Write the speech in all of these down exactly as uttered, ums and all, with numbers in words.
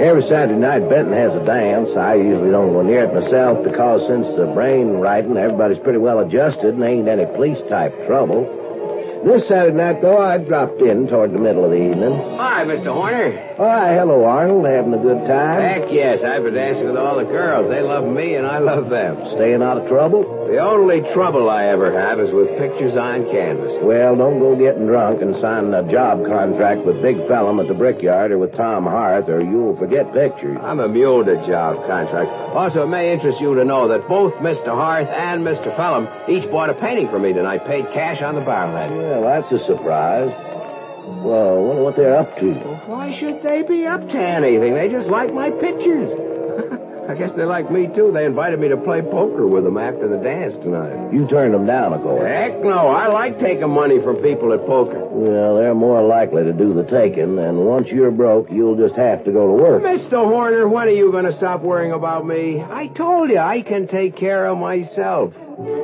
Every Saturday night, Benton has a dance. I usually don't go near it myself because since the brain writing, everybody's pretty well adjusted and ain't any police-type trouble. This Saturday night, though, I dropped in toward the middle of the evening. Hi, Mister Horner. Why, hello, Arnold. Having a good time? Heck yes. I've been dancing with all the girls. They love me, and I love them. Staying out of trouble? The only trouble I ever have is with pictures on canvas. Well, don't go getting drunk and signing a job contract with Big Fellum at the Brickyard or with Tom Harth, or you'll forget pictures. I'm immune to job contracts. Also, it may interest you to know that both Mister Harth and Mister Fellum each bought a painting for me tonight, paid cash on the barrelhead. Well, that's a surprise. Well, I wonder what they're up to. Well, why should they be up to anything? They just like my pictures. I guess they like me, too. They invited me to play poker with them after the dance tonight. You turned them down, of course. Heck no. I like taking money from people at poker. Well, they're more likely to do the taking, and once you're broke, you'll just have to go to work. Mister Horner, when are you going to stop worrying about me? I told you I can take care of myself.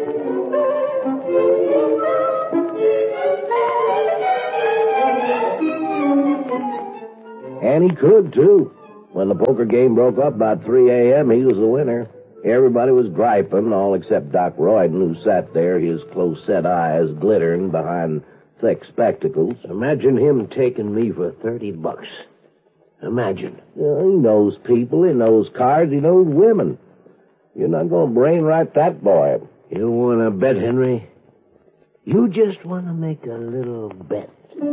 And he could, too. When the poker game broke up about three a.m., he was the winner. Everybody was griping, all except Doc Royden, who sat there, his close-set eyes glittering behind thick spectacles. Imagine him taking me for thirty bucks. Imagine. Well, he knows people, he knows cards, he knows women. You're not going to brainwrite that boy. You want to bet, Henry? You just want to make a little bet.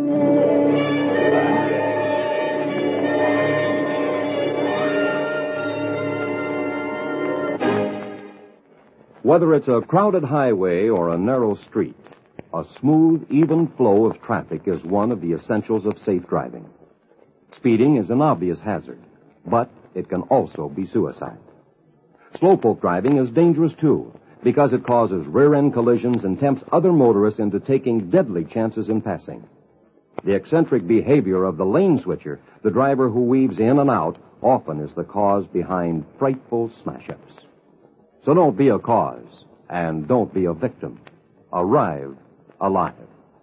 Whether it's a crowded highway or a narrow street, a smooth, even flow of traffic is one of the essentials of safe driving. Speeding is an obvious hazard, but it can also be suicide. Slowpoke driving is dangerous, too, because it causes rear-end collisions and tempts other motorists into taking deadly chances in passing. The eccentric behavior of the lane switcher, the driver who weaves in and out, often is the cause behind frightful smash-ups. So don't be a cause, and don't be a victim. Arrive alive.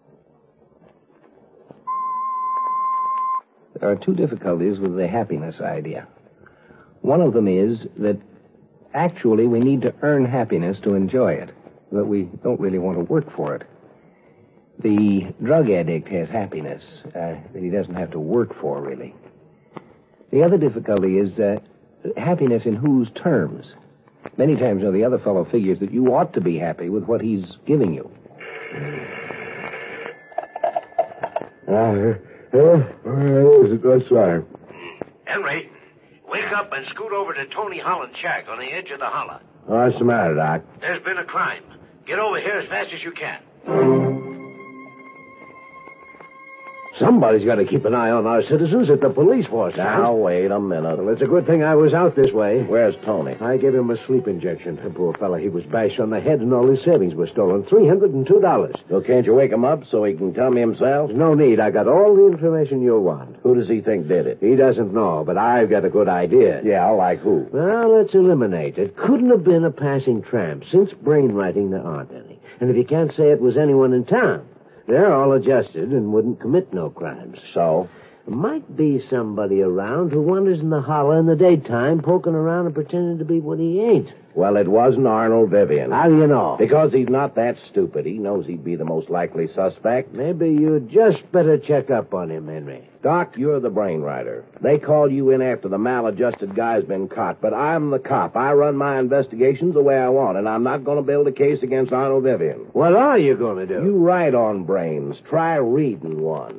There are two difficulties with the happiness idea. One of them is that actually we need to earn happiness to enjoy it, but we don't really want to work for it. The drug addict has happiness uh, that he doesn't have to work for, really. The other difficulty is uh, happiness in whose terms? Many times, you know, the other fellow figures that you ought to be happy with what he's giving you. Uh, uh, that's right. Henry, wake up and scoot over to Tony Holland's shack on the edge of the holler. What's the matter, Doc? There's been a crime. Get over here as fast as you can. Somebody's got to keep an eye on our citizens at the police force. Now, wait a minute. Well, it's a good thing I was out this way. Where's Tony? I gave him a sleep injection. The poor fella, he was bashed on the head and all his savings were stolen. three hundred two dollars. Well, can't you wake him up so he can tell me himself? No need. I got all the information you'll want. Who does he think did it? He doesn't know, but I've got a good idea. Yeah, like who? Well, let's eliminate it. Couldn't have been a passing tramp. Since brainwriting, there aren't any. And if you can't say it was anyone in town, they're all adjusted and wouldn't commit no crimes. So? Might be somebody around who wanders in the holler in the daytime, poking around and pretending to be what he ain't. Well, it wasn't Arnold Vivian. How do you know? Because he's not that stupid. He knows he'd be the most likely suspect. Maybe you just better check up on him, Henry. Doc, you're the brainwriter. They called you in after the maladjusted guy's been caught, but I'm the cop. I run my investigations the way I want, and I'm not going to build a case against Arnold Vivian. What are you going to do? You write on brains. Try reading one.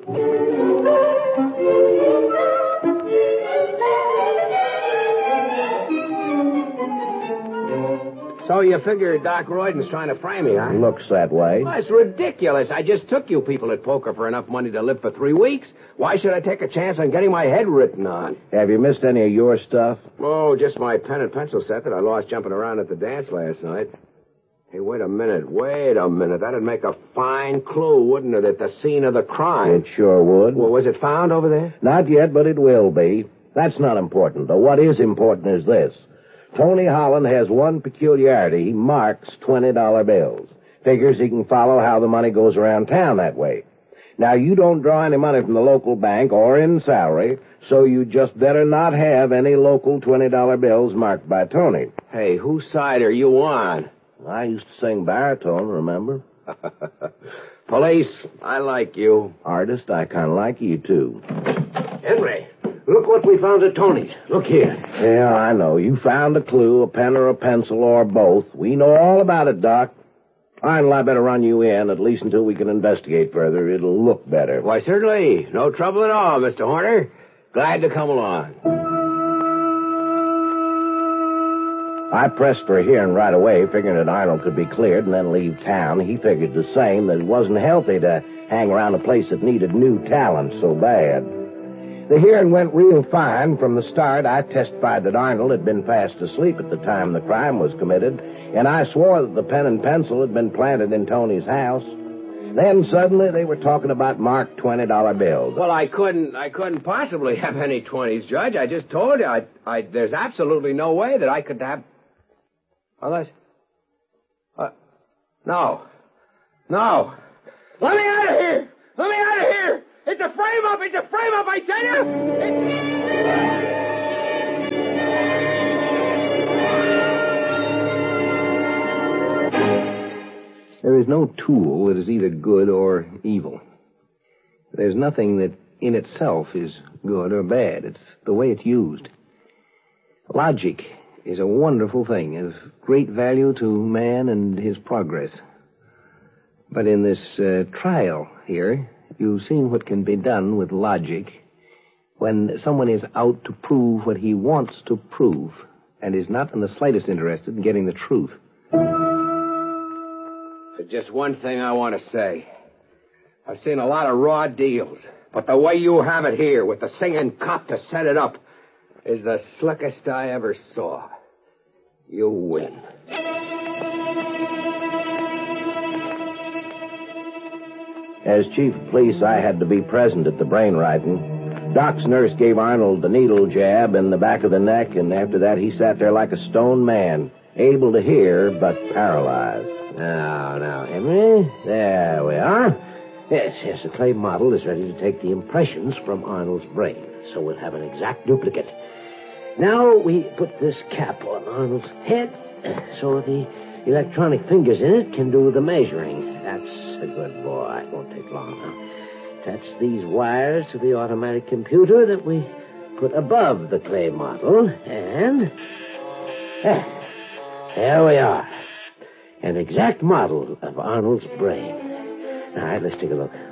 So you figure Doc Royden's trying to frame me, huh? Looks that way. Well, it's ridiculous. I just took you people at poker for enough money to live for three weeks. Why should I take a chance on getting my head written on? Have you missed any of your stuff? Oh, just my pen and pencil set that I lost jumping around at the dance last night. Hey, wait a minute. Wait a minute. That'd make a fine clue, wouldn't it, at the scene of the crime? It sure would. Well, was it found over there? Not yet, but it will be. That's not important, though. What is important is this. Tony Holland has one peculiarity. He marks twenty dollar bills. Figures he can follow how the money goes around town that way. Now, you don't draw any money from the local bank or in salary, so you just better not have any local twenty dollar bills marked by Tony. Hey, whose side are you on? I used to sing baritone, remember? Police, I like you. Artist, I kind of like you, too. Henry, look what we found at Tony's. Look here. Yeah, I know. You found a clue, a pen or a pencil, or both. We know all about it, Doc. Arnold, I better run you in, at least until we can investigate further. It'll look better. Why, certainly. No trouble at all, Mister Horner. Glad to come along. I pressed for a hearing right away, figuring that Arnold could be cleared and then leave town. He figured the same, that it wasn't healthy to hang around a place that needed new talent so bad. The hearing went real fine. From the start, I testified that Arnold had been fast asleep at the time the crime was committed, and I swore that the pen and pencil had been planted in Tony's house. Then suddenly they were talking about marked twenty dollar bills. Well, I couldn't, I couldn't possibly have any twenties, Judge. I just told you, I, I, there's absolutely no way that I could have... Unless... Uh, no. No. Let me out of here! Let me out of here! It's a frame-up! It's a frame-up, I tell you! It's... There is no tool that is either good or evil. There's nothing that in itself is good or bad. It's the way it's used. Logic is a wonderful thing, of great value to man and his progress. But in this uh, trial here, you've seen what can be done with logic when someone is out to prove what he wants to prove and is not in the slightest interested in getting the truth. Just one thing I want to say. I've seen a lot of raw deals, but the way you have it here with the singing cop to set it up is the slickest I ever saw. You win. As chief of police, I had to be present at the brain writing. Doc's nurse gave Arnold the needle jab in the back of the neck, and after that he sat there like a stone man, able to hear but paralyzed. Now, now, Henry. There we are. Yes, yes, the clay model is ready to take the impressions from Arnold's brain, so we'll have an exact duplicate. Now we put this cap on Arnold's head so the electronic fingers in it can do the measuring. That's a good boy. It won't take long now. Attach these wires to the automatic computer that we put above the clay model, and... eh, there we are. An exact model of Arnold's brain. All right, let's take a look.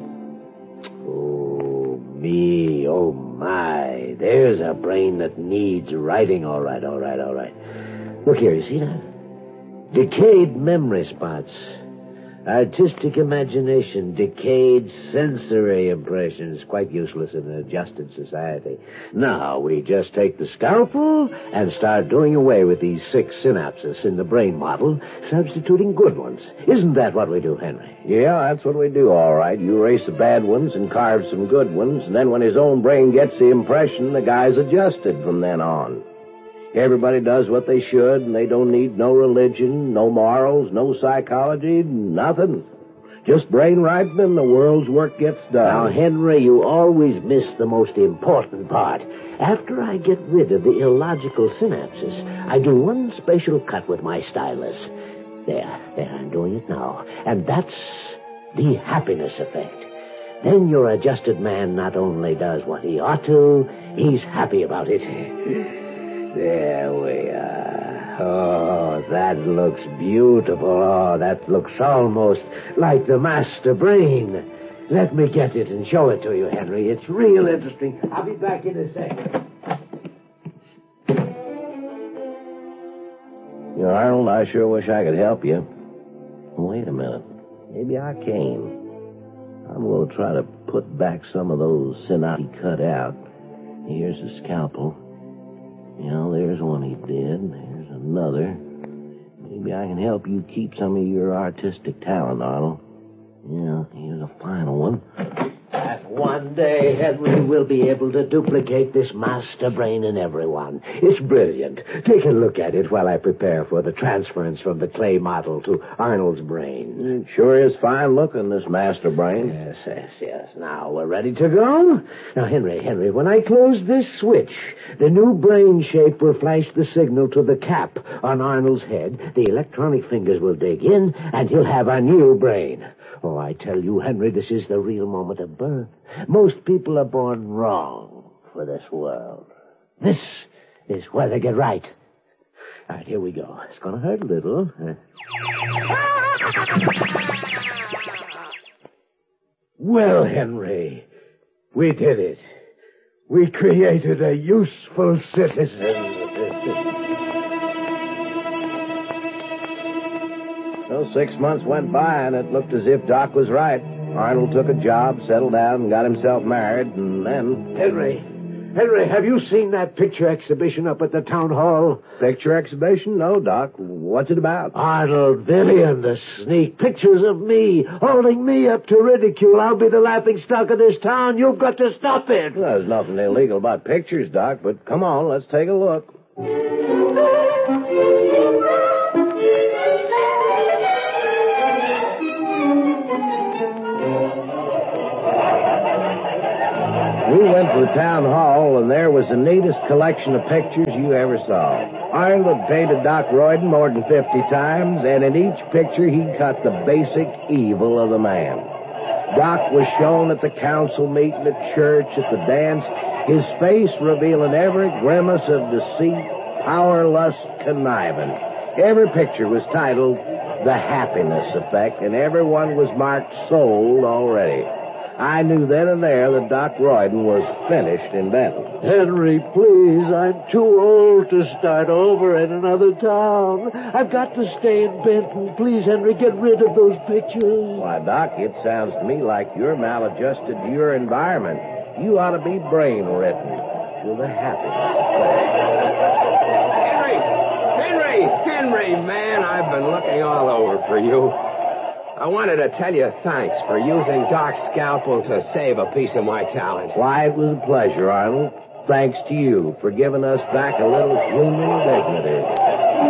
Oh, me, oh, my. There's a brain that needs writing. All right, all right, all right. Look here, you see that? Decayed memory spots. Artistic imagination, decayed sensory impressions, quite useless in an adjusted society. Now we just take the scalpel and start doing away with these six synapses in the brain model, substituting good ones. Isn't that what we do, Henry? Yeah, that's what we do, all right. You erase the bad ones and carve some good ones, and then when his own brain gets the impression, the guy's adjusted from then on. Everybody does what they should, and they don't need no religion, no morals, no psychology, nothing. Just brain writing, and the world's work gets done. Now, Henry, you always miss the most important part. After I get rid of the illogical synapses, I do one special cut with my stylus. There, there, I'm doing it now. And that's the happiness effect. Then your adjusted man not only does what he ought to, he's happy about it. There we are. Oh, that looks beautiful. Oh, that looks almost like the master brain. Let me get it and show it to you, Henry. It's real interesting. I'll be back in a second. You know, Arnold, I sure wish I could help you. Wait a minute. Maybe I can. I'm going to try to put back some of those synapses he cut out. Here's the scalpel. You know, there's one he did. There's another. Maybe I can help you keep some of your artistic talent, Arnold. Yeah, here's a final one. that one day Henry will be able to duplicate this master brain in everyone. It's brilliant. Take a look at it while I prepare for the transference from the clay model to Arnold's brain. It sure is fine looking, this master brain. Yes, yes, yes. Now we're ready to go. Now, Henry, Henry, when I close this switch, the new brain shape will flash the signal to the cap on Arnold's head. The electronic fingers will dig in, and he'll have a new brain. Oh, I tell you, Henry, this is the real moment of birth. Most people are born wrong for this world. This is where they get right. All right, here we go. It's going to hurt a little. Well, Henry, we did it. We created a useful citizen. Well, six months went by, and it looked as if Doc was right. Arnold took a job, settled down, and got himself married, and then... Henry, Henry, have you seen that picture exhibition up at the town hall? Picture exhibition? No, Doc. What's it about? Arnold, Vivian, the sneak. Pictures of me, holding me up to ridicule. I'll be the laughing stock of this town. You've got to stop it. Well, there's nothing illegal about pictures, Doc, but come on, let's take a look. We went to the town hall, and there was the neatest collection of pictures you ever saw. Arnold had painted Doc Royden more than fifty times, and in each picture he cut the basic evil of the man. Doc was shown at the council meeting, at church, at the dance, his face revealing every grimace of deceit, power, lust, conniving. Every picture was titled The Happiness Effect, and every one was marked sold already. I knew then and there that Doc Royden was finished in Benton. Henry, please, I'm too old to start over in another town. I've got to stay in Benton. Please, Henry, get rid of those pictures. Why, Doc, it sounds to me like you're maladjusted to your environment. You ought to be brain-ridden to the happiness effect. Henry! Henry! Henry, man, I've been looking all over for you. I wanted to tell you thanks for using Doc's scalpel to save a piece of my talent. Why, it was a pleasure, Arnold. Thanks to you for giving us back a little human dignity.